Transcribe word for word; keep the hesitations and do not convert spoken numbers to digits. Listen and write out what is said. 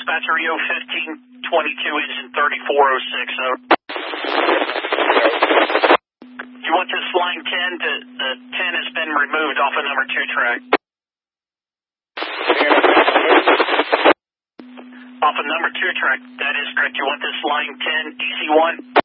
dispatcher, E O fifteen twenty-two, engine thirty-four oh six. Over. You want this line ten? To, the ten has been removed off of number two track. Off of number two track, that is correct. You want this line ten, D C one?